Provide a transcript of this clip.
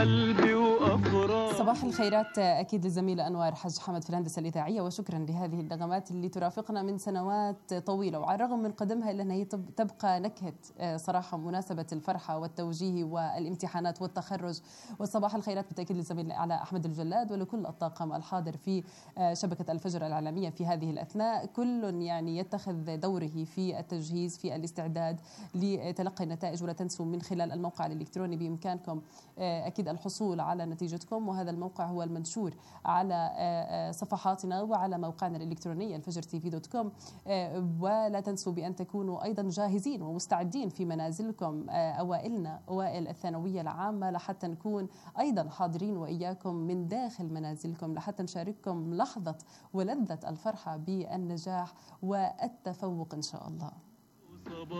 قلبي وأفراح. صباح الخيرات أكيد للزميلة أنوار حج حمد في الهندسة الإذاعية، وشكرا لهذه النغمات اللي ترافقنا من سنوات طويلة، وعلى الرغم من قدمها إلا أنها تبقى نكهة صراحة مناسبة الفرحة والتوجيه والامتحانات والتخرج. وصباح الخيرات بالتأكيد للزميل علاء أحمد الجلاد ولكل الطاقم الحاضر في شبكة الفجر الإعلامية في هذه الأثناء. كل يعني يتخذ دوره في التجهيز في الاستعداد لتلقي النتائج. ولا تنسوا من خلال الموقع الإلكتروني بإمكانكم أكيد الحصول على نتيجتكم، وهذا الموقع هو المنشور على صفحاتنا وعلى موقعنا الإلكتروني الفجر-tv.com. ولا تنسوا بأن تكونوا أيضا جاهزين ومستعدين في منازلكم، أوائل الثانوية العامة، لحتى نكون أيضا حاضرين وإياكم من داخل منازلكم لحتى نشارككم لحظة ولذة الفرحة بالنجاح والتفوق إن شاء الله.